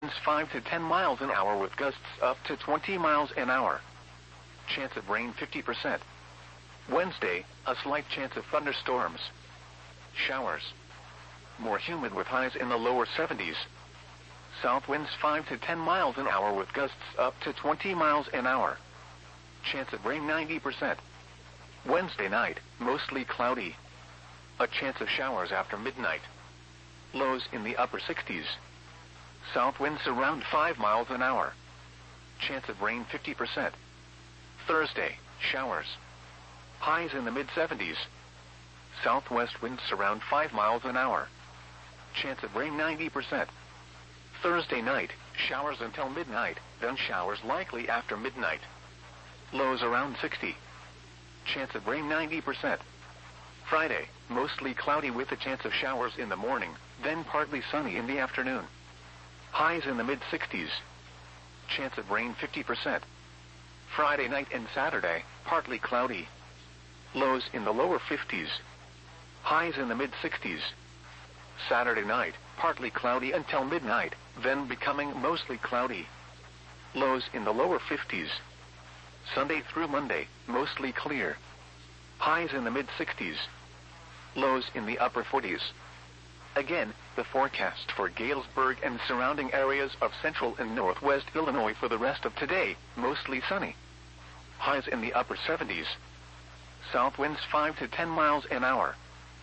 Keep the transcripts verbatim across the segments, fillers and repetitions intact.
five to ten miles an hour with gusts up to twenty miles an hour. Chance of rain fifty percent. Wednesday, a slight chance of thunderstorms. Showers. More humid with highs in the lower seventies. South winds five to ten miles an hour with gusts up to twenty miles an hour. Chance of rain ninety percent. Wednesday night, mostly cloudy. A chance of showers after midnight. Lows in the upper sixties. South winds around five miles an hour. Chance of rain fifty percent. Thursday, showers. Highs in the mid seventies. Southwest winds around five miles an hour. Chance of rain ninety percent. Thursday night, showers until midnight, then showers likely after midnight. Lows around sixty. Chance of rain ninety percent. Friday, mostly cloudy with a chance of showers in the morning, then partly sunny in the afternoon. Highs in the mid sixties. Chance of rain fifty percent. Friday night and Saturday, partly cloudy. Lows in the lower fifties. Highs in the mid sixties. Saturday night, partly cloudy until midnight, then becoming mostly cloudy. Lows in the lower fifties. Sunday through Monday, mostly clear. Highs in the mid sixties. Lows in the upper forties. Again, the forecast for Galesburg and surrounding areas of central and northwest Illinois for the rest of today, mostly sunny. Highs in the upper seventies. South winds five to ten miles an hour.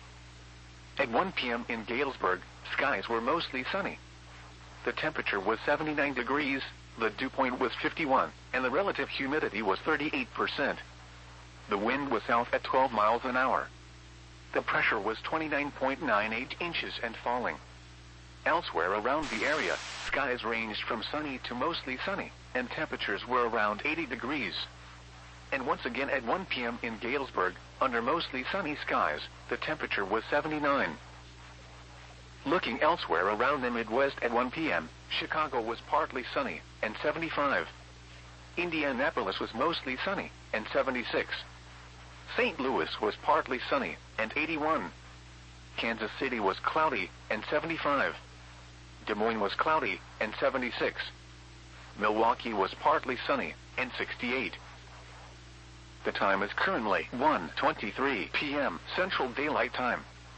At one p m in Galesburg, skies were mostly sunny. The temperature was seventy-nine degrees, the dew point was fifty-one, and the relative humidity was thirty-eight percent. The wind was south at twelve miles an hour. The pressure was twenty-nine point nine eight inches and falling. Elsewhere around the area, skies ranged from sunny to mostly sunny, and temperatures were around eighty degrees. And once again at one p m in Galesburg, under mostly sunny skies, the temperature was seventy-nine. Looking elsewhere around the Midwest at one p m, Chicago was partly sunny, and seventy-five. Indianapolis was mostly sunny, and seventy-six. Saint Louis was partly sunny, and eighty-one. Kansas City was cloudy, and seventy-five. Des Moines was cloudy, and seventy-six. Milwaukee was partly sunny, and sixty-eight. The time is currently one twenty-three p m Central Daylight Time.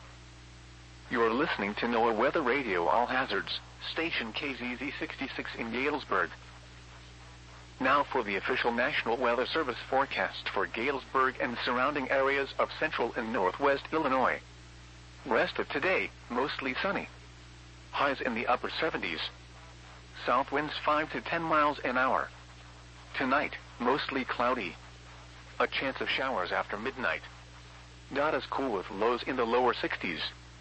You are listening to NOAA Weather Radio All Hazards, station K Z Z sixty-six in Galesburg. Now for the official National Weather Service forecast for Galesburg and surrounding areas of central and northwest Illinois. Rest of today, mostly sunny. Highs in the upper seventies. South winds five to ten miles an hour. Tonight, mostly cloudy. A chance of showers after midnight. Not as cool with lows in the lower sixties.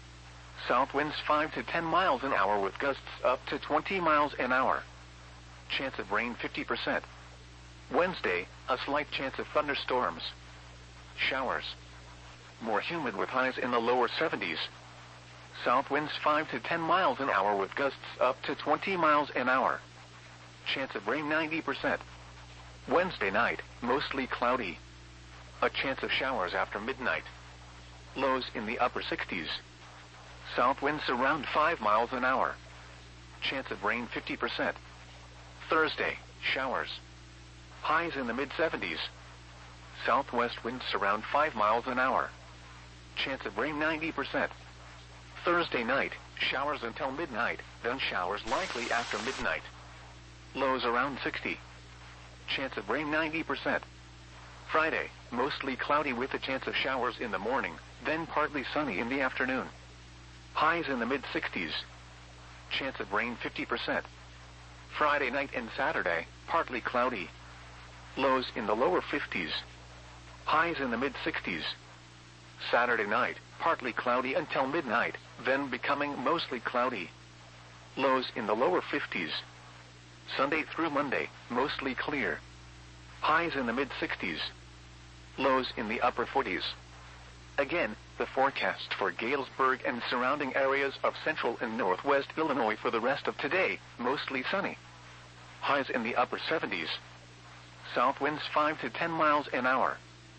South winds five to ten miles an hour with gusts up to twenty miles an hour. Chance of rain fifty percent. Wednesday, a slight chance of thunderstorms. Showers. More humid with highs in the lower seventies. South winds five to ten miles an hour with gusts up to twenty miles an hour. Chance of rain ninety percent. Wednesday night, mostly cloudy. A chance of showers after midnight. Lows in the upper sixties. South winds around five miles an hour. Chance of rain fifty percent. Thursday, showers. Highs in the mid seventies. Southwest winds around five miles an hour. Chance of rain ninety percent. Thursday night, showers until midnight, then showers likely after midnight. Lows around sixty. Chance of rain ninety percent. Friday, mostly cloudy with a chance of showers in the morning, then partly sunny in the afternoon. Highs in the mid sixties. Chance of rain fifty percent. Friday night and Saturday, partly cloudy. Lows in the lower fifties. Highs in the mid sixties. Saturday night, partly cloudy until midnight, then becoming mostly cloudy. Lows in the lower fifties. Sunday through Monday, mostly clear. Highs in the mid sixties. Lows in the upper forties. Again, the forecast for Galesburg and surrounding areas of central and northwest Illinois for the rest of today, mostly sunny. Highs in the upper seventies. South winds five to ten miles an hour.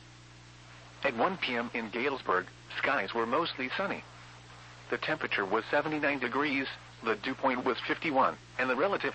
At one p m in Galesburg, skies were mostly sunny. The temperature was seventy-nine degrees, the dew point was fifty-one, and the relative